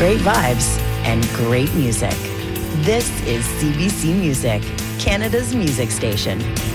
great vibes, and great music. This is CBC Music, Canada's music station.